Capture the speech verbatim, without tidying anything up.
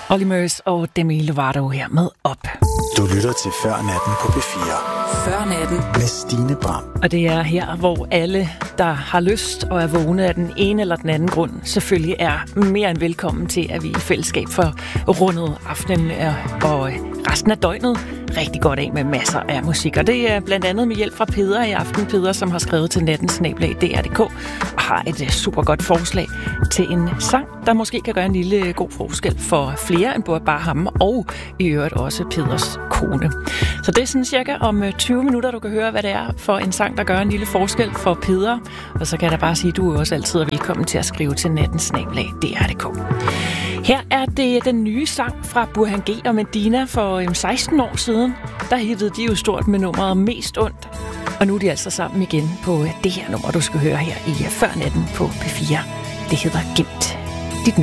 Olly Murs og Demi Lovato her med Op. Du lytter til Før Natten på P fire. Før Natten med Stine Bram. Og det er her, hvor alle, der har lyst og er vågne af den ene eller den anden grund, selvfølgelig er mere end velkommen til, at vi i fællesskab får rundet aftenen og resten af døgnet rigtig godt af med masser af musik. Og det er blandt andet med hjælp fra Peder i aften. Peder, som har skrevet til natten snabel-a D R punktum d k og har et super godt forslag til en sang, der måske kan gøre en lille god forskel for flere end bare ham, og i øvrigt også Peders kone. Så det er sådan cirka om tyve minutter, du kan høre, hvad det er for en sang, der gør en lille forskel for Peder. Og så kan jeg da bare sige, at du er også altid er velkommen til at skrive til natten snabel-a D R punktum d k. Her er det den nye sang fra Burhan G og Medina for seksten år siden. Der hittede de jo stort med nummeret Mest Ondt. Og nu er de altså sammen igen på det her nummer, du skal høre her i Før Natten på P fire. Det hedder Gem.